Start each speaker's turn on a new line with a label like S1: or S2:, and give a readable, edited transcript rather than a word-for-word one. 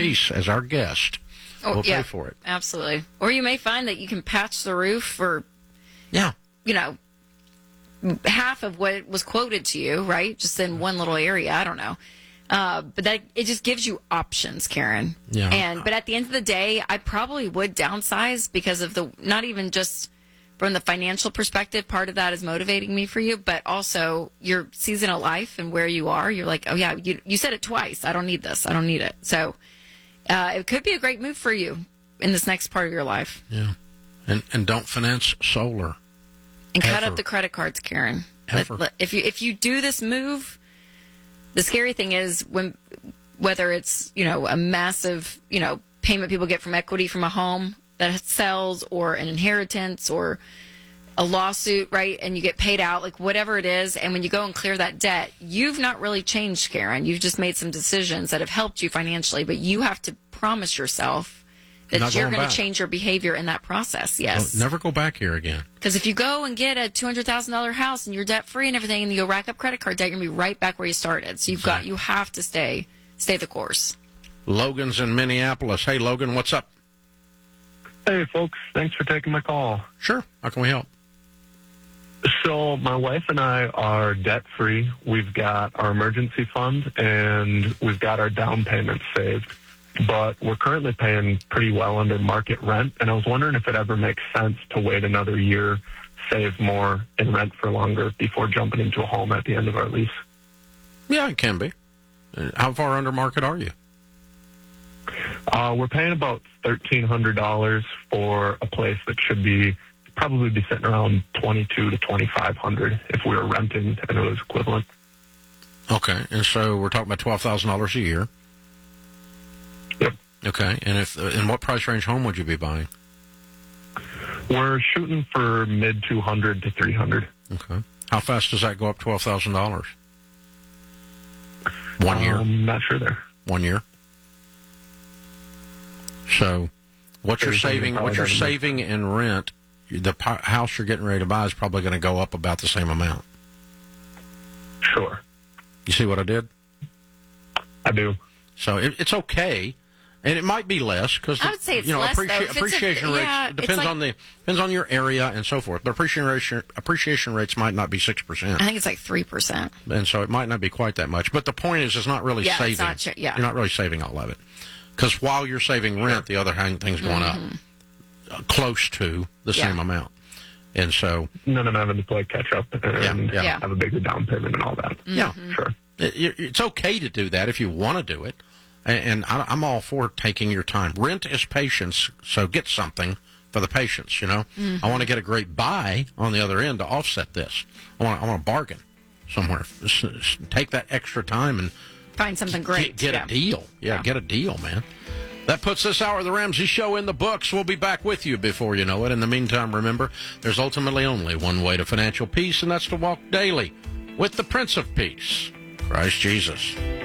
S1: Peace as our guest. We'll pay for it.
S2: Absolutely. Or you may find that you can patch the roof for, half of what was quoted to you, right? Just in one little area. I don't know. But that it just gives you options, Karen.
S1: Yeah.
S2: But at the end of the day, I probably would downsize because of not even just from the financial perspective, part of that is motivating me for you, but also your season of life and where you are. You're like, oh yeah, you said it twice. I don't need this. I don't need it. So it could be a great move for you in this next part of your life.
S1: Yeah. And don't finance solar.
S2: And cut up the credit cards, Karen.
S1: Ever.
S2: If you do this move, the scary thing is whether it's, a massive, payment people get from equity from a home that sells or an inheritance or a lawsuit, right? And you get paid out, like whatever it is. And when you go and clear that debt, you've not really changed, Karen. You've just made some decisions that have helped you financially, but you have to promise yourself that you're going to change your behavior in that process. Yes.
S1: Never go back here again.
S2: Because if you go and get a $200,000 house and you're debt free and everything, and you rack up credit card debt, you're going to be right back where you started. So you have to stay the course.
S1: Logan's in Minneapolis. Hey, Logan, what's up?
S3: Hey, folks. Thanks for taking my call.
S1: Sure. How can we help?
S3: So my wife and I are debt-free. We've got our emergency fund, and we've got our down payment saved. But we're currently paying pretty well under market rent, and I was wondering if it ever makes sense to wait another year, save more, and rent for longer before jumping into a home at the end of our lease.
S1: Yeah, it can be. How far under market are you?
S3: We're paying about $1,300 for a place that should probably be sitting around $2,200 to $2,500 if we were renting and it was equivalent.
S1: Okay, and so we're talking about $12,000 a year.
S3: Yep.
S1: Okay, and in what price range home would you be buying?
S3: We're shooting for mid $200 to $300.
S1: Okay. How fast does that go up $12,000? 1 year?
S3: I'm not sure there.
S1: 1 year. So, what you're saving in rent, the house you're getting ready to buy is probably going to go up about the same amount.
S3: Sure.
S1: You see what I did?
S3: I do.
S1: So it's okay, and it might be less because
S2: I would say it's less.
S1: Appreciation rates depends on your area and so forth. But appreciation rates might not be 6%.
S2: I think it's like 3%,
S1: and so it might not be quite that much. But the point is, it's not really saving. You're not really saving all of it. Because while you're saving rent, the other thing's going up close to the same amount. And so...
S3: None of them having to play catch-up and have a bigger down payment and all that.
S1: Yeah.
S3: Sure.
S1: It's okay to do that if you want to do it. And I'm all for taking your time. Rent is patience, so get something for the patience, I want to get a great buy on the other end to offset this. I want to bargain somewhere. Take that extra time and...
S2: Find something great.
S1: Get a deal. Get a deal, man. That puts this hour of the Ramsey Show in the books. We'll be back with you before you know it. In the meantime, remember, there's ultimately only one way to financial peace, and that's to walk daily with the Prince of Peace, Christ Jesus.